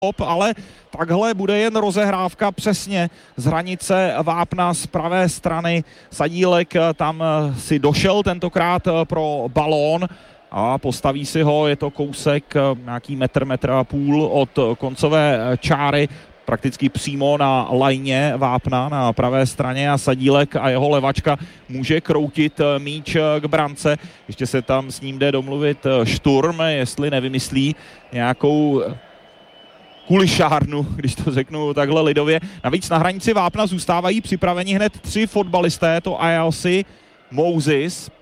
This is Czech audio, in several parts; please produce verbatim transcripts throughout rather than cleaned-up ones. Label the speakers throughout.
Speaker 1: ale takhle bude jen rozehrávka přesně z hranice Vápna z pravé strany. Sadílek tam si došel tentokrát pro balón a postaví si ho, je to kousek nějaký metr, metr a půl od koncové čáry, prakticky přímo na lajně Vápna na pravé straně a Sadílek a jeho levačka může kroutit míč k brance. Ještě se tam s ním jde domluvit Šturm, jestli nevymyslí nějakou kulišárnu, když to řeknu takhle lidově. Navíc na hranici Vápna zůstávají připraveni hned tři fotbalisté, to Ayalsi, Moses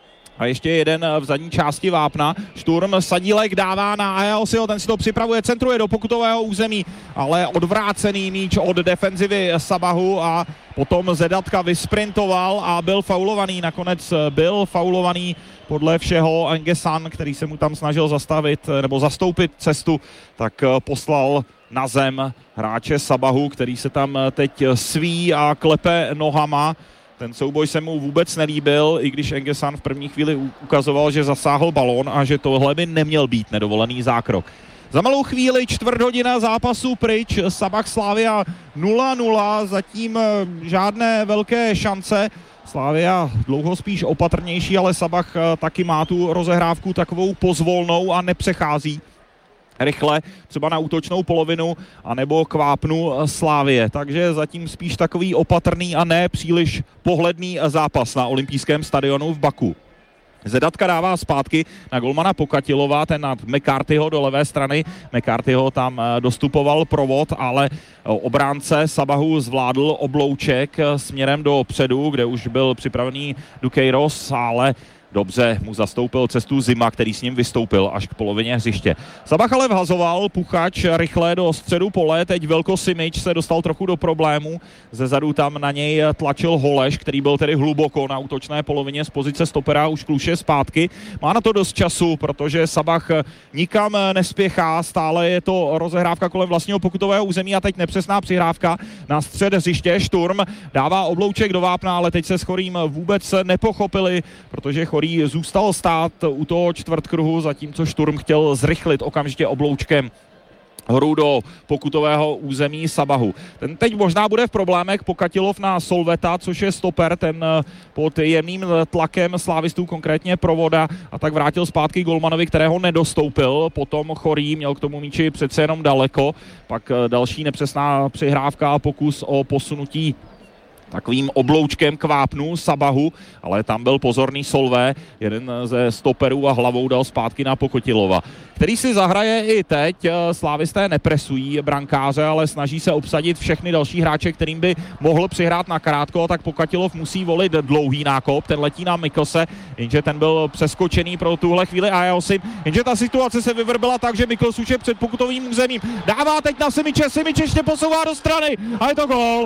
Speaker 1: a ještě jeden v zadní části Vápna. Šturm, Sadílek dává na Ayalsiho, ten si to připravuje, centruje do pokutového území, ale odvrácený míč od defenzivy Sabahu a potom Zedatka vysprintoval a byl faulovaný. Nakonec byl faulovaný podle všeho Engesan, který se mu tam snažil zastavit nebo zastoupit cestu, tak poslal na zem hráče Sabahu, který se tam teď sví a klepe nohama. Ten souboj se mu vůbec nelíbil, i když Engesan v první chvíli ukazoval, že zasáhl balón a že tohle by neměl být nedovolený zákrok. Za malou chvíli čtvrt hodina zápasu pryč, Sabah Slavia nula nula, zatím žádné velké šance. Slavia dlouho spíš opatrnější, ale Sabah taky má tu rozehrávku takovou pozvolnou a nepřechází rychle, třeba na útočnou polovinu, anebo k vápnu Slavie. Takže zatím spíš takový opatrný a ne příliš pohledný zápas na olympijském stadionu v Baku. Zedatka dává zpátky na golmana Pokatilova, ten nad McCarthyho do levé strany. McCarthyho tam dostupoval provod, ale obránce Sabahu zvládl oblouček směrem do předu, kde už byl připravený Dukeiros, ale dobře mu zastoupil cestu Zima, který s ním vystoupil až k polovině hřiště. Sabah ale vhazoval, Puchač rychle do středu pole, teď Velko Simič se dostal trochu do problému. Zezadu tam na něj tlačil Holeš, který byl tedy hluboko na útočné polovině z pozice stopera, už kluše zpátky. Má na to dost času, protože Sabah nikam nespěchá, stále je to rozehrávka kolem vlastního pokutového území a teď nepřesná přihrávka na střed hřiště. Šturm dává oblouček do Vápna, ale teď se s Chorým vůbec nepochopili, protože Chorý zůstal stát u toho čtvrtkruhu, zatímco Šturm chtěl zrychlit okamžitě obloučkem hru do pokutového území Sabahu. Ten teď možná bude v problémech, Pokatilov na Solveta, což je stoper, ten pod jemným tlakem slávistů, konkrétně Provoda, a tak vrátil zpátky golmanovi, kterého nedostoupil. Potom Chorý měl k tomu míči přece jenom daleko, pak další nepřesná přihrávka a pokus o posunutí takovým obloučkem k vápnu Sabahu, ale tam byl pozorný Solvé, jeden ze stoperů, a hlavou dal zpátky na Pokatilova, který si zahraje i teď. Slávisté nepresují brankáře, ale snaží se obsadit všechny další hráče, kterým by mohl přihrát na krátko, tak Pokatilov musí volit dlouhý nákop, ten letí na Mikose, jenže ten byl přeskočený pro tuhle chvíli Ayalsi, jenže ta situace se vyvrbila tak, že Miklos už je před pokutovým územím, dává teď na Simiče, Simič ještě posouvá do strany a je to gól.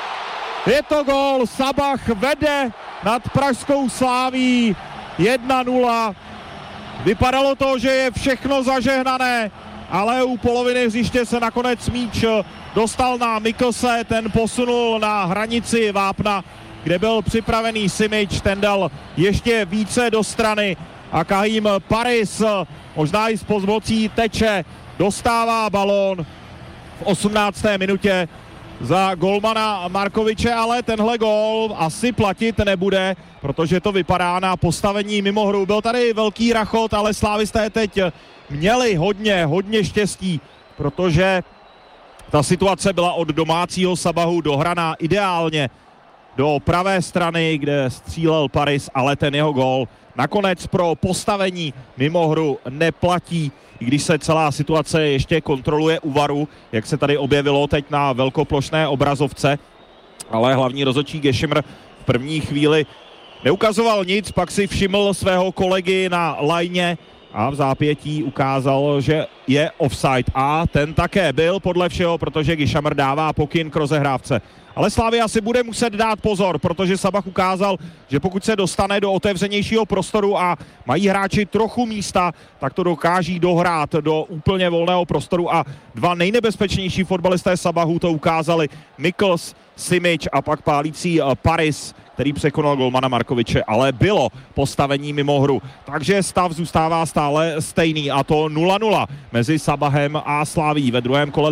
Speaker 1: Je to gól, Sabah vede nad pražskou Slavií jedna nula. Vypadalo to, že je všechno zažehnané, ale u poloviny hřiště se nakonec míč dostal na Mikose, ten posunul na hranici Vápna, kde byl připravený Simič, ten dal ještě více do strany a Kahim Paris, možná i s pomocí Teče, dostává balón v osmnácté minutě za golmana Markoviče, ale tenhle gól asi platit nebude, protože to vypadá na postavení mimo hru. Byl tady velký rachot, ale slávisté teď měli hodně, hodně štěstí, protože ta situace byla od domácího Sabahu dohraná ideálně do pravé strany, kde střílel Paris, ale ten jeho gól nakonec pro postavení mimo hru neplatí, i když se celá situace ještě kontroluje u varu, jak se tady objevilo teď na velkoplošné obrazovce, ale hlavní rozhodčí Gešimr v první chvíli neukazoval nic, pak si všiml svého kolegy na lajně a v zápětí ukázal, že je offside, a ten také byl podle všeho, protože Gešimr dává pokyn k rozehrávce. Ale Slavia si bude muset dát pozor, protože Sabah ukázal, že pokud se dostane do otevřenějšího prostoru a mají hráči trochu místa, tak to dokáží dohrát do úplně volného prostoru, a dva nejnebezpečnější fotbalisté Sabahu to ukázali, Mikls, Simič a pak pálící Paris, který překonal golmana Markoviče, ale bylo postavení mimo hru. Takže stav zůstává stále stejný, a to nula nula mezi Sabahem a Slaví ve druhém kole